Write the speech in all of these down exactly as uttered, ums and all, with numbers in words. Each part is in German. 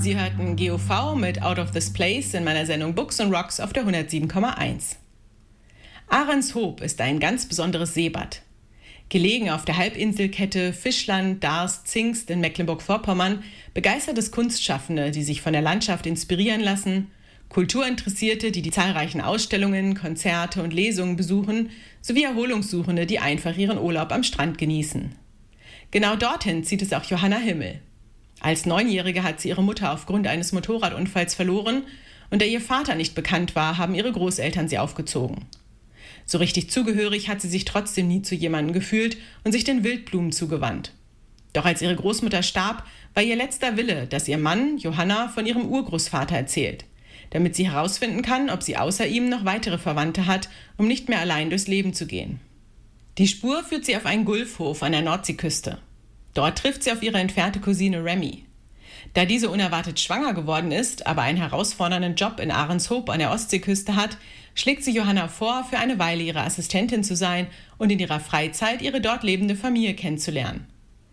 Sie hörten G O V mit Out of This Place in meiner Sendung Books and Rocks auf der hundertsieben Komma eins. Ahrenshoop ist ein ganz besonderes Seebad. Gelegen auf der Halbinselkette Fischland, Darß, Zingst in Mecklenburg-Vorpommern begeistert es Kunstschaffende, die sich von der Landschaft inspirieren lassen, Kulturinteressierte, die die zahlreichen Ausstellungen, Konzerte und Lesungen besuchen, sowie Erholungssuchende, die einfach ihren Urlaub am Strand genießen. Genau dorthin zieht es auch Johanna Himmel. Als Neunjährige hat sie ihre Mutter aufgrund eines Motorradunfalls verloren und da ihr Vater nicht bekannt war, haben ihre Großeltern sie aufgezogen. So richtig zugehörig hat sie sich trotzdem nie zu jemandem gefühlt und sich den Wildblumen zugewandt. Doch als ihre Großmutter starb, war ihr letzter Wille, dass ihr Mann, Johanna, von ihrem Urgroßvater erzählt, damit sie herausfinden kann, ob sie außer ihm noch weitere Verwandte hat, um nicht mehr allein durchs Leben zu gehen. Die Spur führt sie auf einen Gulfhof an der Nordseeküste. Dort trifft sie auf ihre entfernte Cousine Remy. Da diese unerwartet schwanger geworden ist, aber einen herausfordernden Job in Ahrenshoop an der Ostseeküste hat, schlägt sie Johanna vor, für eine Weile ihre Assistentin zu sein und in ihrer Freizeit ihre dort lebende Familie kennenzulernen.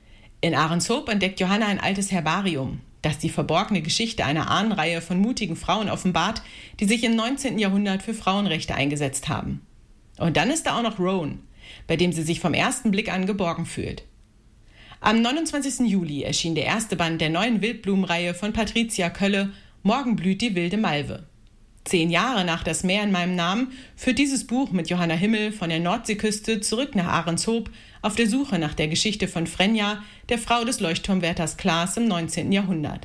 In Ahrenshoop entdeckt Johanna ein altes Herbarium, das die verborgene Geschichte einer Ahnenreihe von mutigen Frauen offenbart, die sich im neunzehnten Jahrhundert für Frauenrechte eingesetzt haben. Und dann ist da auch noch Rowan, bei dem sie sich vom ersten Blick an geborgen fühlt. Am neunundzwanzigsten Juli erschien der erste Band der neuen Wildblumenreihe von Patricia Kölle, Morgen blüht die wilde Malve. Zehn Jahre nach Das Meer in meinem Namen führt dieses Buch mit Johanna Himmel von der Nordseeküste zurück nach Ahrenshoop auf der Suche nach der Geschichte von Frenja, der Frau des Leuchtturmwärters Klaas im neunzehnten Jahrhundert.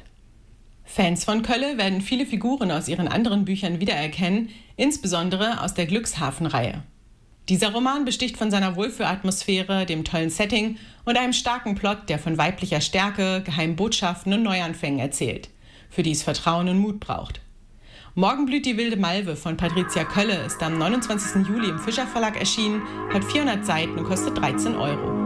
Fans von Kölle werden viele Figuren aus ihren anderen Büchern wiedererkennen, insbesondere aus der Glückshafen-Reihe. Dieser Roman besticht von seiner Wohlfühlatmosphäre, dem tollen Setting und einem starken Plot, der von weiblicher Stärke, geheimen Botschaften und Neuanfängen erzählt, für die es Vertrauen und Mut braucht. Morgen blüht die wilde Malve von Patricia Kölle ist am neunundzwanzigsten Juli im Fischer Verlag erschienen, hat vierhundert Seiten und kostet dreizehn Euro.